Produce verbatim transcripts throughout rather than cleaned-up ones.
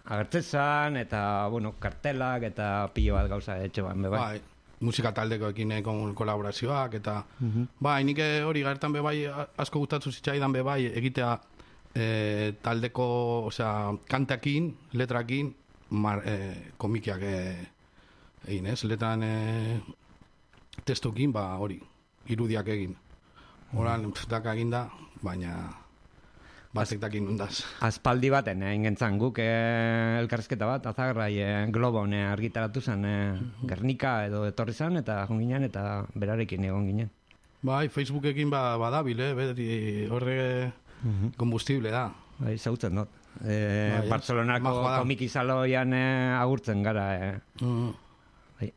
agertzezan, eta, bueno, kartelak, eta pilo bat gauza etxe ban, bebai. Bai, musika taldekoekin kolaborazioak, eta, uh-huh. bai, nik hori gertan bebai asko gustatzu zitzaidan bebai egitea e, taldeko, osea, kantakin, letrakin, mar, e, komikiak e, egin, ez? Letran e, testukin, ba, hori, irudiak egin. Horan, uh-huh. daka egin da, baina... Batek dakin nundaz. Aspaldi baten, egin gentzan guk eh, elkarrizketa bat, azagrai eh, Globon eh, argitaratu zen eh, Gernika edo etorri zen, eta egon ginen, eta berarekin egon ginen. Bai, Facebookekin ba, badabil, eh? Beti horre uh-huh. kombustible da. Bai, zautzen dut. Eh, bai, Bartzelonako komikizaloian eh, agurtzen gara. Eh. Uh-huh. Bai.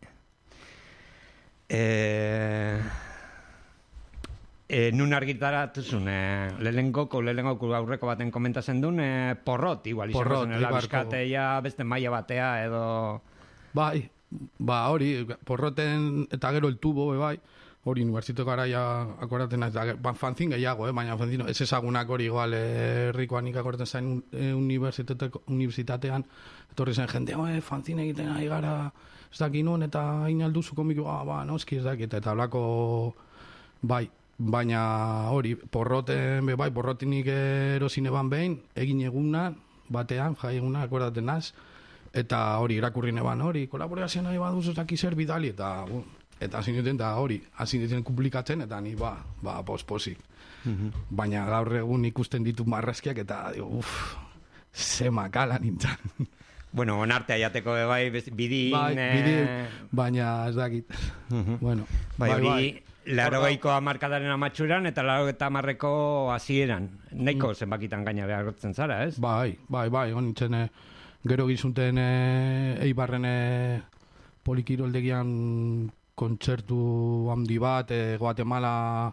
Eh... E, nun argitaratuzun, e, lehengoko, lehengoko aurreko baten komentatzen duen, e, porrot, igual, porrot, izan bizkateia, beste maila batea, edo... Bai, ba, hori, porroten, eta gero el tubo, bai, hori, unibertsito garaia akoraten, ba, fanzin gehiago, eh, baina fanzin, ez ezagunak hori, igual, herrikoan nik akoraten zain unibertsitatean, etorri zen jende, oe, fanzin egiten ari gara, ez dakin hon, eta hain alduzu komikoa, ba, noski ez dakit, eta hablako, bai, baina hori, porroten, bai, porrotinik erosine ban behin, egin eguna, batean, jai eguna, akordaten naz, eta hori, irakurri neban hori, kolaborazioan nahi baduzu zaki zer bidali, eta eta hasi nuten, eta hori, hasi nuten publikatzen, eta ni, ba, ba, posposik. Mm-hmm. Baina gaur egun ikusten ditu marrazkiak, eta, uff, ze makala nintzen. Bueno, onarte aiateko bai, bidin... Bai, bidin, baina ez dakit. Mm-hmm. Bueno, bai, bai, bai. Larogeiko amarkadaren amatxuran eta larogeita amarreko hasieran. Neiko mm. zenbakitan gaina beharrotzen zara, ez? Bai, bai, bai. Honitzen, e, gero gizunten e, Eibarren e, polikiroldegian kontzertu handi bat, e, Guatemala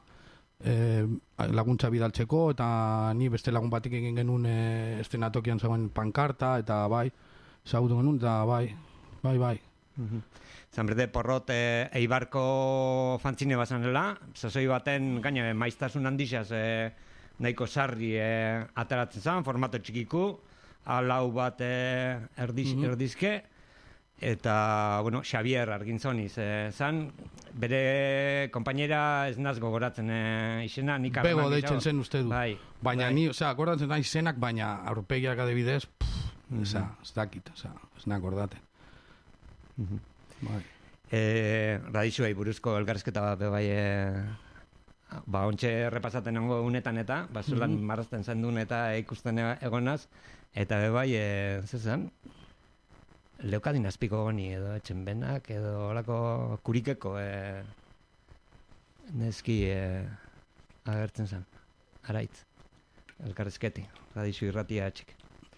e, laguntza bidaltzeko, eta ni beste lagun batik egin genuen e, estenatokian zegoen pankarta, eta bai, zaudu genuen, eta bai, bai, bai. Mm-hmm. Zanberde porrot e, Eibarko fantzine bazanela, sasoi baten gaina maiztasun handixaz e, nahiko sarri e, ateratzen zen, formato txikiku, alau bat e, erdiz, mm-hmm. erdizke, eta, bueno, Xavier Argintzoniz e, zan, bere konpainera ez naz gogoratzen e, izena, nik Bego deitzen zen uste du. Bai, baina bai. Ni, osea, akordatzen da izenak, baina aurpegiak adibidez, mm-hmm. osea, ez dakit, osea, ez nahi akordaten. Mm-hmm. Bai. Eh, radixuei buruzko elkarrizketa bat bai, eh, ba, ontxe repasaten nengo unetan eta, ba, zulan mm-hmm. marrazten zendun eta ikusten egonaz, eta bai, eh, zezan, leukadin azpiko goni edo etxenbenak edo olako kurikeko eh, neski eh, agertzen zen, araitz, elkarrizketi, radixu irratia atxik.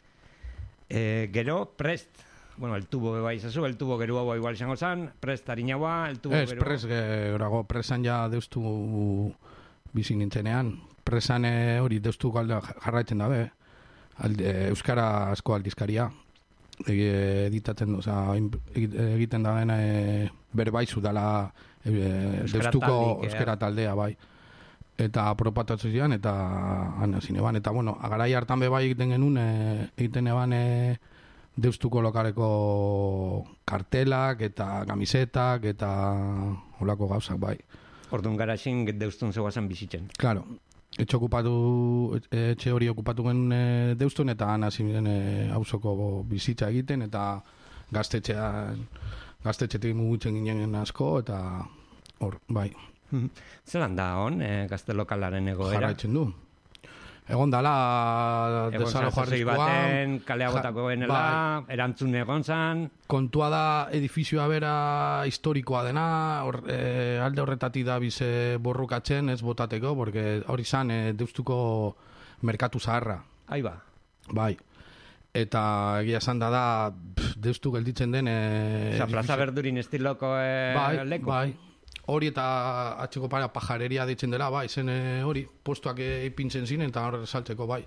Eh, gero, prest, bueno, el tubo beba izazu, el tubo geru hau igual izango zan, prest harinaua, el tubo geru... Ez, geru... pres geroago, presan ja deustu bizi nintzenean. Presan hori deustu galda jarraitzen dabe. Alde, Euskara asko aldizkaria. E, editatzen, oza, egiten da bena e, berbaizu dela e, deustuko euskara taldea, bai. Eta apropatatu zian, eta ana zineban. Eta, bueno, agarai hartan bebai egiten genuen, e, egiten eban... E, deustuko lokaleko kartelak eta kamisetak eta holako gauzak, bai. Orduan gara xin deustun zegoazan bizitzen. Claro. Etxe okupatu, etxe hori okupatu genuen e, deustun eta hana ziren e, hausoko bizitza egiten eta gaztetxean, gaztetxetik mugitzen ginen asko eta hor, bai. Zeran da hon, e, gazte lokalaren egoera? Jarraitzen du. Egon dala desalojo arrizkoan, kalea botako genela, bai. Erantzun egon zan. Kontua da edifizioa bera historikoa dena, or, e, alde horretatik da bize borrukatzen ez botateko, porque hori zan e, deustuko merkatu zaharra. Ahí ba. Bai. Eta egia esan da da, pff, deustu gelditzen den... E, Osa, Plaza Berdurin estiloko e, bai, leku. Bai, hori eta atxeko para pajareria ditzen dela, bai, zen hori, postuak ipintzen ziren, eta hor saltzeko, bai.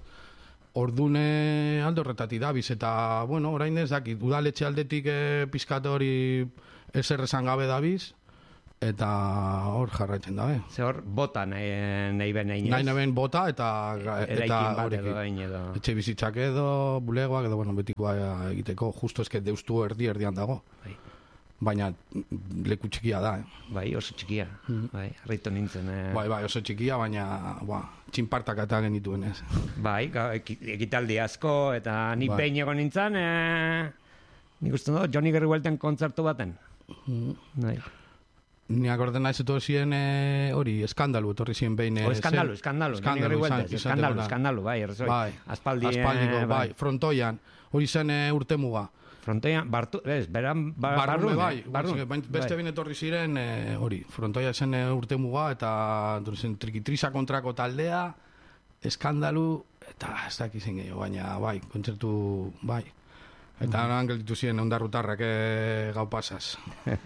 Ordune alde horretatik dabiz, eta, bueno, orain ez dakit, udaletxe aldetik e, pizkate hori ezer esan gabe dabiz, eta hor jarraitzen da, eh? Ze hor, bota nahi, nahi ben egin, Nahi nahi bota eta... Eraikin bat edo egin edo. Etxe bizitzak edo, bulegoak edo, bueno, betikoa egiteko, justo eske deustu erdi erdian dago. Bai. Baina leku txikia da, eh? Bai, oso txikia. Mm. Bai, harritu nintzen. Eh. Bai, bai, oso txikia, baina ba, txinpartak eta genituen, ez? Bai, ekitaldi asko, eta ni bai. Behin egon nintzen, eh, nik uste dut, Johnny Garriwelten kontzertu baten. Mm. Bai. Ni akorde naiz eto zien hori, eh, eskandalu, etorri zien behin... O, eskandalu, eskandalu, eskandalu, eskandalu, eskandalu, bai, erzoi. Bai, aspaldi, aspaldiko, eh, bai, frontoian, hori zen eh, urtemuga. Frontoian, bartu, ez, beran, bar, barrune, bai, barrun, beste bai. behin etorri ziren, eh, hori, frontoia zen eh, urtemuga, eta zen trikitriza kontrako taldea, eskandalu, eta ez dakizen gehiago, baina, bai, kontzertu, bai. Eta mm. angel ditu ziren ondarrutarrak eh, gau pasaz.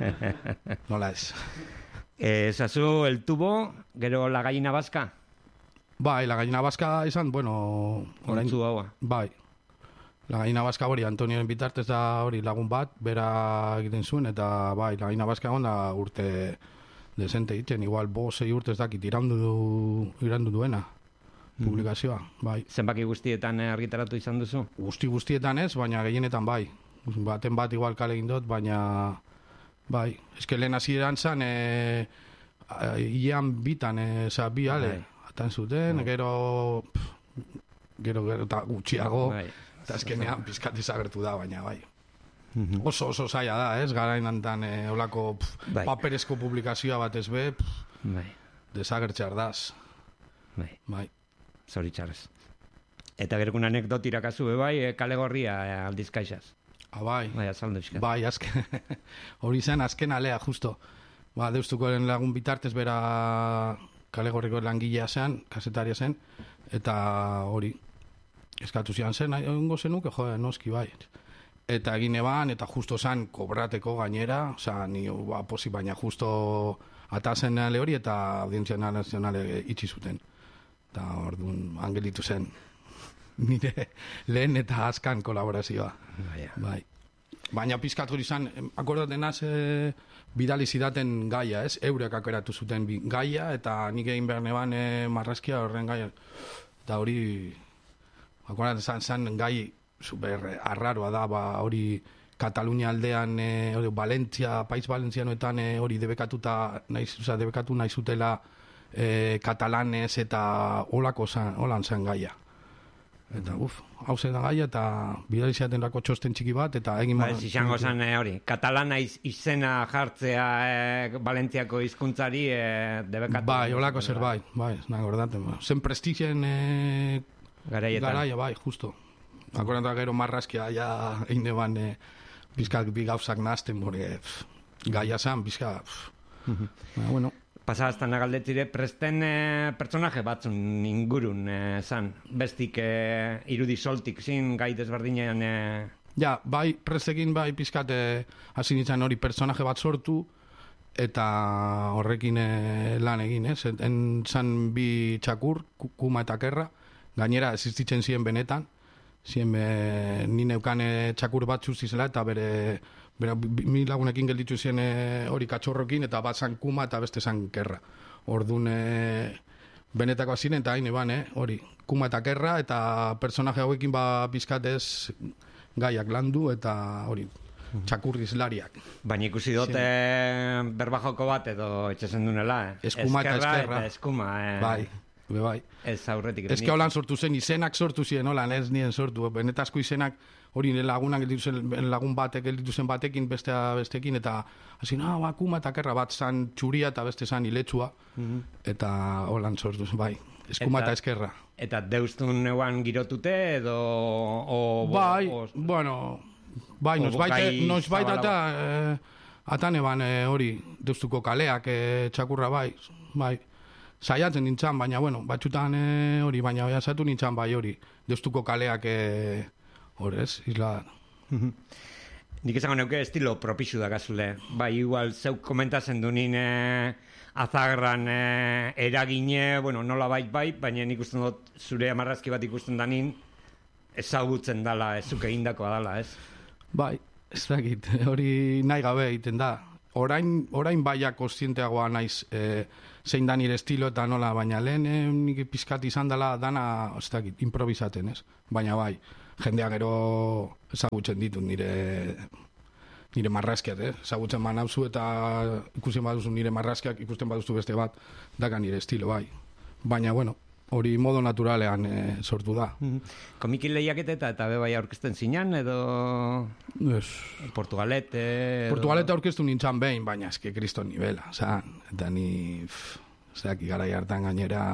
Nola ez. Eh, Zazu, el tubo, gero la gallina vasca? Bai, la gallina vasca izan, bueno... Horentzu haua. Bai. La gallina vasca hori, Antonioen bitartez da hori lagun bat, bera egiten zuen, eta bai, la gallina vasca onda urte desente egiten, igual bo, sei urte ez dakit, irandu, du, irandu duena. Publikazioa, bai. Zenbaki guztietan argitaratu izan duzu? Guzti guztietan ez, baina gehienetan bai. Baten bat igual kale egin dut, baina bai. Ez que lehen hasieran zan, e, ian bitan, e, za, bi ale, bai. Atan zuten, bai. Gero, pff, gero, gero, eta gutxiago, bai. Eta azkenean pizkat desagertu da, baina bai. Mm-hmm. Oso, oso zaila da, ez? Gara inantan, e, olako pff, bai. Paperezko publikazioa bat ez be, pff, bai. Desagertxar daz. Bai. Bai. Zoritxarrez. Eta gerkun anekdot irakazu bai, kale gorria aldizkaixaz. Ah, bai. Bai, azaldu izka. Bai, azken, hori zen azken alea, justo. Ba, deustuko lagun bitartez bera kale gorriko langilea zen, kasetaria zen, eta hori, eskatu zian zen, egongo zenuk, jo, noski, bai. Eta egin eban, eta justo zen kobrateko gainera, oza, ni, ba, posi, baina justo atazen ale hori, eta audientzia nazionale itxi zuten. Eta orduan angelitu zen nire lehen eta azkan kolaborazioa. Baina. Bai. Baina pizkat hori izan, akordaten az, e, bidali zidaten gaia, ez? Eurek akeratu zuten bi, gaia, eta nik egin behar neban e, marrazkia horren gaia. Eta hori, akordaten zan, zan gai super arraroa da, ba, hori Katalunia aldean, e, hori, Valentzia, Paiz Valentzianoetan e, hori debekatuta, naiz, oza, debekatu nahi zutela E, katalanez eta olako zan, holan zen gaia. Eta uf, hau zen da gaia eta bidali ziaten lako txosten txiki bat eta egin... Ba, ez izango zen hori, katalana iz, izena jartzea e, Valentziako hizkuntzari e, debekatu. Bai, olako zer bai, bai, nago erdaten. Ba. Zen prestizien e, garaietan. Garaia, bai, justo. Akordatak gero marrazkia ja egin eban e, bizkak bi gauzak nazten, bore, gaia zen, bizka... Baina, bueno... Pasaztan agaldetzire, presten e, pertsonaje batzun ingurun e, zan, bestik e, irudi soltik zin gai desberdinean... E... Ja, bai, prestekin bai pizkate hasi nintzen hori pertsonaje bat sortu eta horrekin e, lan egin, ez? En zan bi txakur, kuma eta kerra, gainera existitzen ziren benetan, ziren be, ni neukan e, txakur bat zuzizela eta bere... Bera, mi lagunekin gelditu zen e, hori katxorrokin, eta bat zan kuma eta beste zan kerra. Orduan, e, benetako ziren, eta hain eban, eh, hori, kuma eta kerra, eta personaje hauekin ba bizkatez gaiak landu, eta hori, txakurriz lariak. Baina ikusi dute berbajoko bat edo etxezen dunela, eh? Eskuma eta eskerra. Eta eskuma, eh? Bai, be bai. Ez aurretik. Ez que holan sortu zen, izenak sortu ziren, holan, ez nien sortu, benetazko izenak, hori lagunak gelditu zen, lagun batek gelditu zen batekin, bestea bestekin, eta hasi, no, ba, kuma eta kerra bat zan txuria eta beste zan iletsua, mm-hmm. Eta holan sortu zen, bai, eskuma eta, eta eskerra. Eta deustun neuan girotute, edo... O, bai, o, bueno, bai, noiz baita eta eh, atan eban eh, hori, deustuko kaleak eh, txakurra bai, bai, saiatzen nintzen, baina, bueno, batxutan eh, hori, baina jasatu nintzen bai hori, deustuko kaleak... Eh, Horez, isla... Nik esango neuke estilo propixu da gazule. Bai, igual, zeuk komentazen du nine azagran eh, eragine, bueno, nola bait bai, baina nik usten dut zure amarrazki bat ikusten da nin ezagutzen dala, ez zuke indakoa dala, ez? Bai, ez dakit, hori nahi gabe egiten da. orain, orain baia kostienteagoa naiz e, zein da nire estilo eta nola, baina lehen e, nik pizkat izan dela dana, ez dakit, improvisaten, ez? Baina bai, jendea gero ezagutzen ditut nire nire marrazkiak, eh? Ezagutzen banauzu eta ikusten baduzu nire marrazkiak, ikusten baduzu beste bat, daka nire estilo, bai. Baina, bueno, hori modo naturalean e, sortu da. Komiki lehiaketa eta bebai aurkezten zinan, edo es... Portugalete... Edo... Portugalete aurkeztu nintzen behin, baina eske kriston nivela, zan, eta ni, zeak, garai hartan gainera,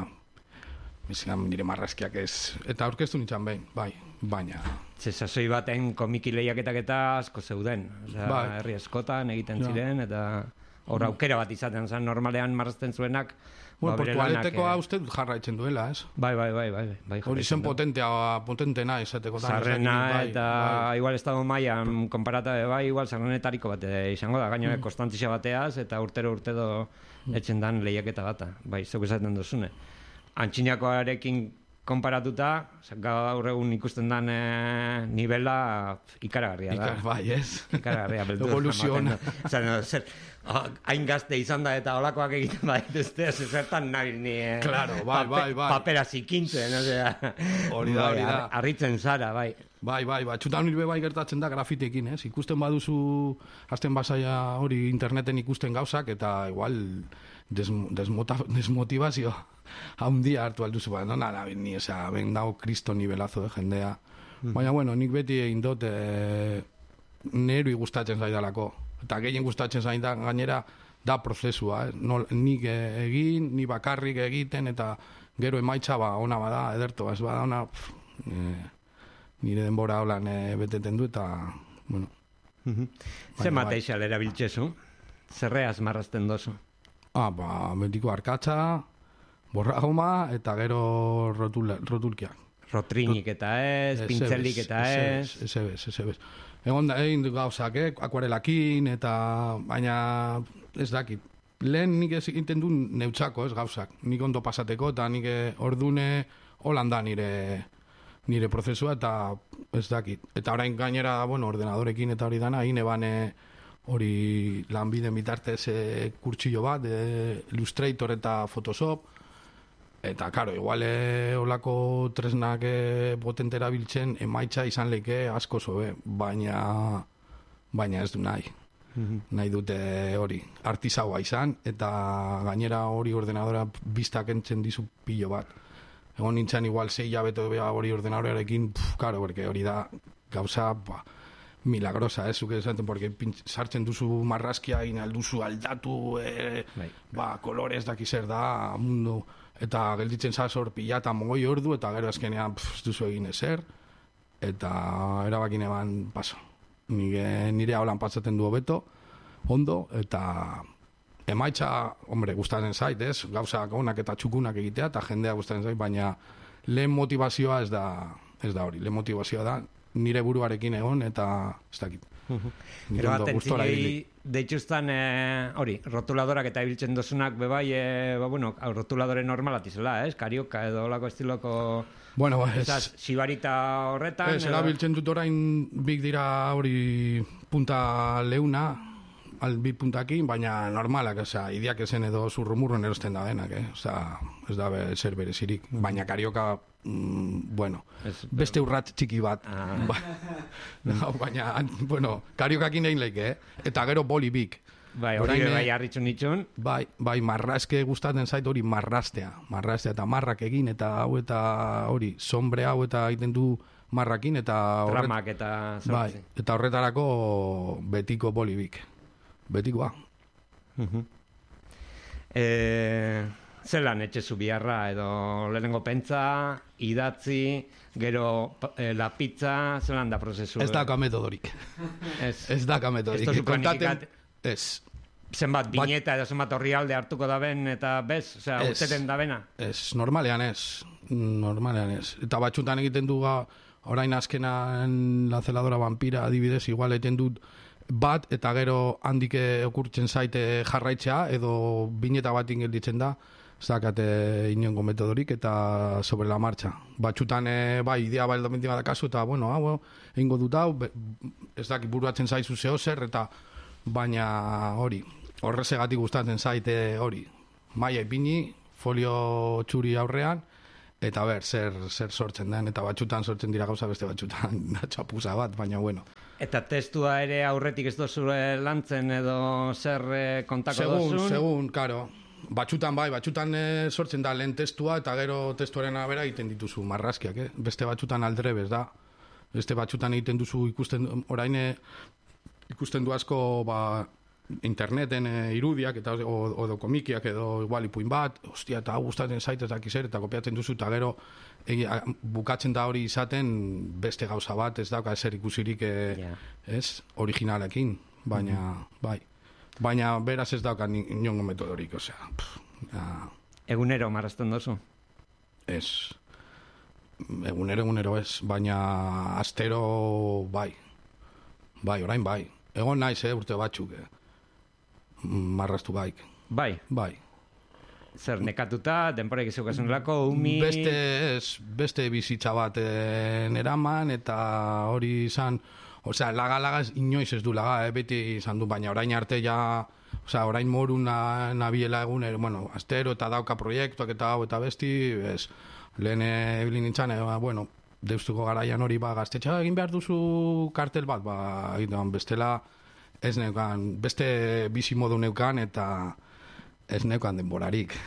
bizan, nire marrazkiak ez, eta aurkeztu nintzen behin, bai, baina... Zesasoi baten komiki lehiaketak eta asko zeuden, osea, bai. Herri askotan egiten ja. Ziren, eta hor aukera bat izaten zen, normalean marrazten zuenak, bueno, ba, Portugaleteko hau uste jarraitzen duela, ez? Bai, bai, bai, bai. bai hori zen potentea, potentena izateko. Zarrena bai, eta bai. Igual estado maian konparata bai, igual zarrenetariko bat izango da, gaino mm. konstantizia bateaz, eta urtero urtero mm. etxen dan lehiaketa bata, bai, zeuk esaten duzune. Antxinakoarekin konparatuta, gaur egun ikusten dan e, nivela ikaragarria da. Ikar, bai, ez? Ikaragarria, beldur. Evoluziona. Zer, hain gazte izan da eta olakoak egiten badituzte, zertan nabil ni eh, claro, bai, bai, bai. papera zikintzen, osea. Hori da, hori da. Arritzen zara, bai. Bai, bai, bai. Txutan nire bai gertatzen da grafitekin, ez? Ikusten baduzu, azten basaia hori interneten ikusten gauzak, eta igual des, desmota, desmotivazio haundia hartu alduzu, ba, no, nada, ni, osea, ben dago kristo nivelazo, eh, jendea. Mm. Baina, bueno, nik beti egin dut, eh, nerui gustatzen zaidalako. Eta gehien gustatzen zain da, gainera, da prozesua, eh? no, nik egin, ni bakarrik egiten, eta gero emaitza ba, ona bada, ederto, ez bada ona, pff, e, nire denbora holan e, beteten du, eta, bueno. Mm-hmm. Zer mateixal bai. Erabiltzezu? Zerreaz marrazten dozu? Ah, ba, betiko arkatza, borragoma, eta gero rotul, rotulkiak. Rotrinik eta ez, ez pintzelik eta ez. Ez ebez, ez ebez. Egon da, egin gauzak, eh? Akuarelakin, eta baina ez dakit. Lehen nik ez egiten du neutzako, ez gauzak. Nik ondo pasateko, eta nik ordune holanda nire, nire prozesua, eta ez dakit. Eta orain gainera, bueno, ordenadorekin eta hori dana, hine bane hori lanbiden bitartez e, kurtsillo bat, e, Illustrator eta Photoshop, eta, karo, igual olako tresnak e, potentera biltzen emaitza izan leike asko zobe, baina baina ez du nahi. Mm-hmm. Nahi dute hori, artizaua izan, eta gainera hori ordenadora biztak entzen dizu pilo bat. Egon nintzen igual zei jabeto hori ordenadorearekin, karo, porque hori da gauza, ba, milagrosa, ez, zuke esaten, porque sartzen duzu marrazkia, inalduzu aldatu, e, ba, kolorez daki zer da, mundu... Eta gelditzen zazor pila eta mogoi ordu, eta gero azkenean pff, duzu egin ezer, eta erabakin eban paso. Nire, nire haulan pasaten du hobeto, ondo, eta emaitza, hombre, gustatzen zait, ez? Gauzak onak eta txukunak egitea, eta jendea gustatzen zait, baina lehen motivazioa ez da, ez da hori. Lehen motivazioa da nire buruarekin egon, eta ez dakit. Gero baten zinei deitxuztan hori, eh, rotuladorak eta ibiltzen dozunak bebai, eh, ba, bueno, rotuladore normalat izela, ez? Karioka edo olako estiloko... Bueno, ba, ez... Sibarita horretan... Ez, erabiltzen dut orain big dira hori punta leuna, albi puntakin, baina normalak, oza, idiak esen edo zurrumurron erosten da denak, eh? Oza, ez da be, zer berezirik, baina karioka... Mm, bueno, es, beste urrat txiki bat ah. ba, no, baina, bueno, kariokakin egin leike, eh? Eta gero boli bik bai, hori bai harritxun nitxun bai, bai, marrazke gustatzen zait hori marraztea, marraztea eta marrak egin eta hau eta hori, sombre hau eta egiten du marrakin eta horret, ramak eta bai, eta horretarako betiko boli bik betikoa uh-huh. eh... Zelan etxezu biharra edo lehenengo pentsa, idatzi, gero eh, la pizza, zelan da prozesu? Ez daka metodorik. Ez, ez daka metodorik. Ez kontaten, ez. Zenbat bineta edo zenbat horrialde hartuko da ben eta bez, osea, urteten da bena? Ez, normalean ez. Normalean ez. Eta batxutan egiten du orain azkenan la celadora vampira adibidez, igual egiten dut bat eta gero handik okurtzen zaite jarraitzea edo bineta bat gelditzen da. Ez dakate inongo metodorik eta sobre la marcha. Batxutan, e, bai, idea bai aldomentima da kasu, eta, bueno, hau, egingo dut hau, ez dakit buruatzen zaizu zeo zer, eta baina hori, horrezegatik gustatzen zaite hori, maia ipini, folio txuri aurrean, eta ber, zer, zer sortzen den, eta batxutan sortzen dira gauza, beste batxutan da txapuza bat, baina bueno. Eta testua ere aurretik ez dozu lantzen edo zer eh, kontako segun, dozun? Segun, karo. Batxutan bai, batxutan eh, sortzen da lehen testua, eta gero testuaren abera egiten dituzu marrazkiak, eh? Beste batxutan aldrebez da. Beste batxutan egiten duzu ikusten, orain eh, ikusten du asko, ba, interneten e, irudiak eta o, o komikiak edo igual ipuin bat, ostia, eta hau gustatzen zaitez dakizer, eta kopiatzen duzu, eta gero egi, a, bukatzen da hori izaten beste gauza bat, ez dauka ezer ikusirik e, yeah. ez, originalekin, baina, mm-hmm. bai. Baina beraz ez dauka inongo metodorik, osea. Pff, ja. Egunero marrazten dozu? Ez. Egunero, egunero ez, baina astero bai. Bai, orain bai. Egon naiz, eh, urte batzuk, eh. Marraztu baik. Bai? Bai. Zer, nekatuta, denporek izukasun lako, umi... Beste, ez, beste bizitza bat eraman, eta hori izan, osea, laga-laga inoiz ez du laga, eh, beti izan du, baina orain arte ja, osea, orain moru na, nabiela egun, bueno, astero eta dauka proiektuak eta hau eta besti, ez, lehen ebilin nintzen, eh, bueno, deustuko garaian hori, ba, gaztetxa egin behar duzu kartel bat, ba, egin bestela, ez neukan, beste bizi modu neukan, eta ez neukan denborarik.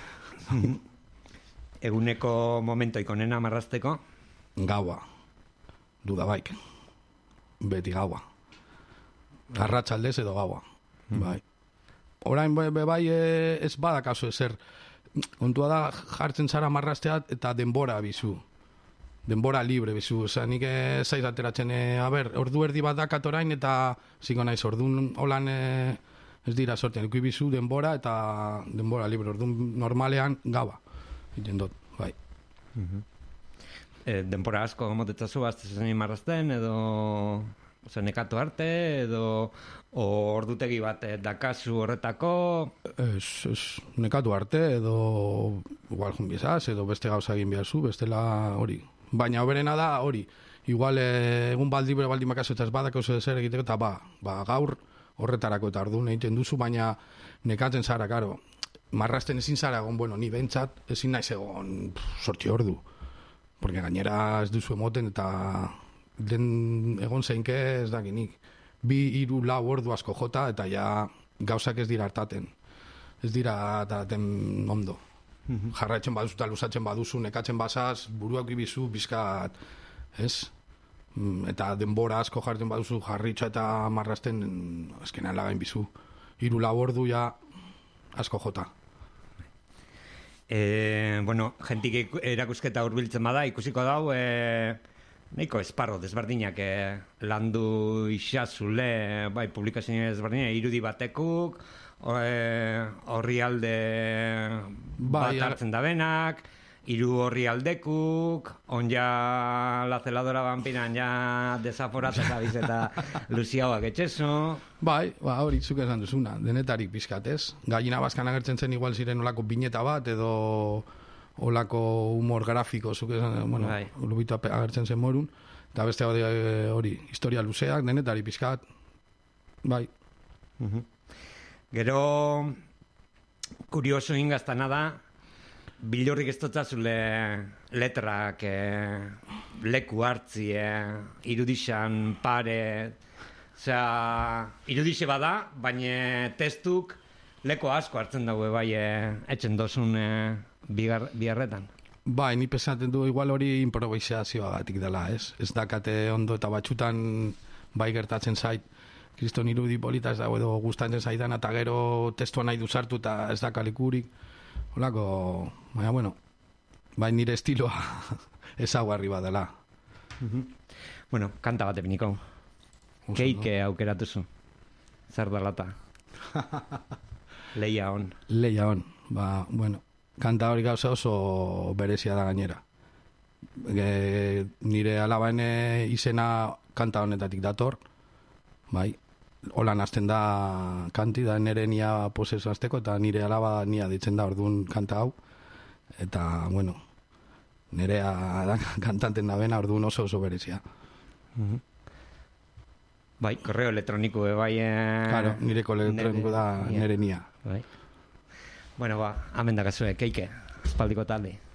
Eguneko momentoik onena marrazteko? Gaua. Dudabaik. Beti gaua. Arratsaldez edo gaua. Mm. Bai. Orain be, be, bai ez badakazu ezer. Kontua da jartzen zara marrazteat eta denbora bizu. Denbora libre bizu. Osa, nik zaiz ateratzen, e, a ber, ordu erdi bat dakat orain eta ziko naiz, ordun holan e, ez dira sortean. Ikusi bizu denbora eta denbora libre. Ordun normalean gaua. Iten dut, bai. Uh-huh. E, denbora asko motetzazu aztezen marrazten edo oza, nekatu arte edo o ordutegi bat dakazu horretako? Ez, ez, nekatu arte edo igual junbiezaz edo beste gauza egin behazu, bestela hori. Baina oberena da hori, igual egun baldi bere baldi makazu eta ez badako zer egiteko eta ba, ba gaur horretarako eta orduan egiten duzu, baina nekatzen zara, karo, marrazten ezin zara egon, bueno, ni bentsat ezin naiz egon sortzi ordu, porque gainera ez duzu emoten eta den egon zeinke ez dakinik, bi hiru lau ordu asko jota eta ja gauzak ez dira hartaten, ez dira hartaten ondo. Mm-hmm. Jarraitzen baduzu eta luzatzen baduzu, nekatzen bazaz, buruak ibizu, bizkat, ez? Eta denbora asko jartzen baduzu, jarritxa eta marrazten, azkenean lagain bizu. Hiru lau ordu ja asko jota. E, bueno, jentik erakusketa hurbiltzen bada, ikusiko dau, e, nahiko esparro desberdinak e, landu isazule, bai, publikazioa desberdinak, irudi batekuk, horri alde bat bai, hartzen da benak, hiru horri aldekuk, on ja la celadora vampiran ja desaforatzen da bizeta luziauak etxeso. Bai, ba, hori zuk esan duzuna, denetarik pizkatez. Gallina baskan agertzen zen igual ziren olako bineta bat, edo olako humor grafiko, zuk esan, bueno, bai. Lubito agertzen zen morun, eta beste hori, hori historia luzeak, denetarik pizkat, bai. Uh-huh. Gero, kurioso ingaztana da, bilurrik ez dotzazule letrak, eh, leku hartzi, eh, irudixan pare, osea, irudixe bada, baina testuk leku asko hartzen daue bai eh, etxen dozun eh, bigar, bigarretan. Bai, ni pesaten du igual hori improvisazioagatik dela, ez? Ez dakate ondo eta batxutan bai gertatzen zait, kriston irudi polita ez dago edo gustatzen zaidan, eta gero testua nahi du sartu eta ez da kalikurik. Holako, baina, bueno, bai nire estiloa ezaguarri bat dela. Uh-huh. Bueno, kanta bat epiniko. Keike no? Aukeratuzu. Zer dalata. Leia on. Leia on. Ba, bueno, kanta hori gauza oso berezia da gainera. E, nire alabaen izena kanta honetatik dator. Bai, holan hasten da kanti, da nire nia poseso azteko, eta nire alaba nia ditzen da orduan kanta hau. Eta, bueno, nirea da kantanten da bena orduan oso oso berezia. Uh-huh. Bai, korreo elektroniko be bai... Eh, claro, nire korreo elektroniko da nire nia. Bai. Bueno, ba, hemen da kasue, keike, espaldiko talde.